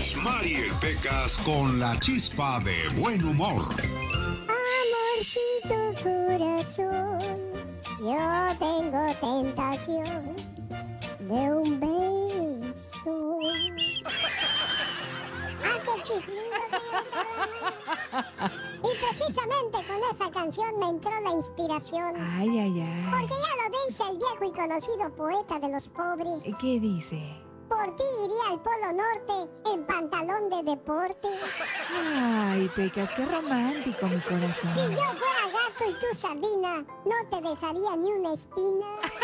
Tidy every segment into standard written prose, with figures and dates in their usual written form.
Mariel Pecas con la chispa de buen humor. Amorcito corazón, yo tengo tentación de un beso. ¡Ah, qué chiflido! Y precisamente con esa canción me entró la inspiración. Ay, ay, ay. Porque ya lo dice el viejo y conocido poeta de los pobres. ¿Qué dice? Por ti iría al Polo Norte en pantalón de deporte. Ay, Pecas, qué romántico, mi corazón. Si yo fuera gato y tú sardina, no te dejaría ni una espina.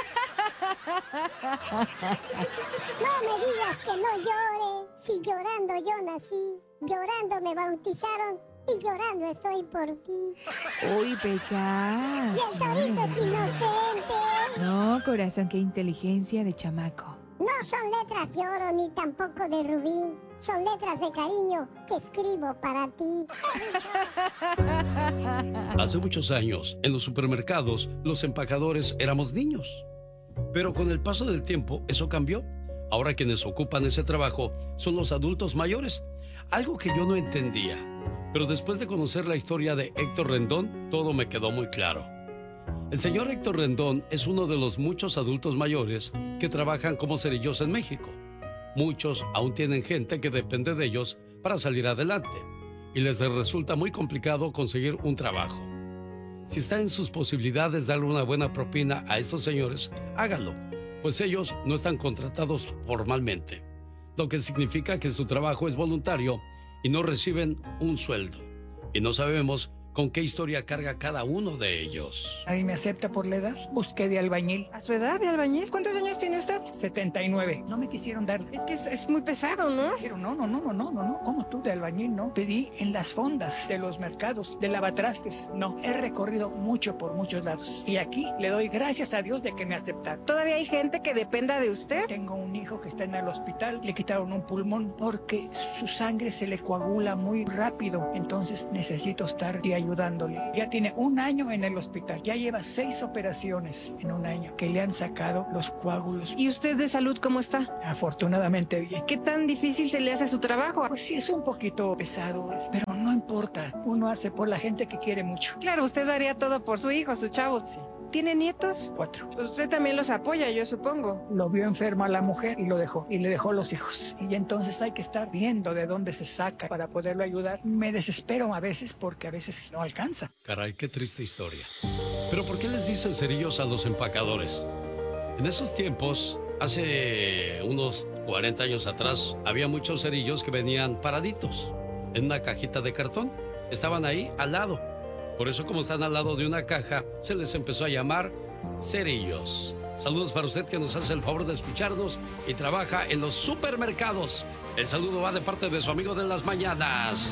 No me digas que no llore, si llorando yo nací, llorando me bautizaron y llorando estoy por ti. Uy, Pecas. Y el torito es inocente. No, corazón, qué inteligencia de chamaco. No son letras de oro ni tampoco de rubí. Son letras de cariño que escribo para ti. Hace muchos años, en los supermercados, los empacadores éramos niños. Pero con el paso del tiempo, eso cambió. Ahora quienes ocupan ese trabajo son los adultos mayores. Algo que yo no entendía. Pero después de conocer la historia de Héctor Rendón, todo me quedó muy claro. El señor Héctor Rendón es uno de los muchos adultos mayores que trabajan como cerillos en México. Muchos aún tienen gente que depende de ellos para salir adelante y les resulta muy complicado conseguir un trabajo. Si está en sus posibilidades darle una buena propina a estos señores, hágalo, pues ellos no están contratados formalmente, lo que significa que su trabajo es voluntario y no reciben un sueldo. Y no sabemos con qué historia carga cada uno de ellos. Nadie me acepta por la edad. Busqué de albañil. ¿A su edad de albañil? ¿Cuántos años tiene usted? 79. No me quisieron dar. Es que es muy pesado, ¿no? Dijeron, no. ¿Cómo tú de albañil, no? Pedí en las fondas de los mercados, de lavatrastes. No, he recorrido mucho por muchos lados. Y aquí le doy gracias a Dios de que me aceptaron. ¿Todavía hay gente que dependa de usted? Tengo un hijo que está en el hospital. Le quitaron un pulmón porque su sangre se le coagula muy rápido. Entonces necesito estar ayudándole. Ya tiene un año en el hospital. Ya lleva 6 operaciones en un año que le han sacado los coágulos. ¿Y usted de salud cómo está? Afortunadamente bien. ¿Qué tan difícil se le hace su trabajo? Pues sí, es un poquito pesado, pero no importa. Uno hace por la gente que quiere mucho. Claro, usted daría todo por su hijo, su chavo. Sí. ¿Tiene nietos? 4. Usted también los apoya, yo supongo. Lo vio enfermo a la mujer y lo dejó. Y le dejó los hijos. Y entonces hay que estar viendo de dónde se saca para poderlo ayudar. Me desespero a veces porque a veces no alcanza. Caray, qué triste historia. Pero ¿por qué les dicen cerillos a los empacadores? En esos tiempos, hace unos 40 años atrás, había muchos cerillos que venían paraditos en una cajita de cartón. Estaban ahí al lado. Por eso, como están al lado de una caja, se les empezó a llamar cerillos. Saludos para usted que nos hace el favor de escucharnos y trabaja en los supermercados. El saludo va de parte de su amigo de las mañanas,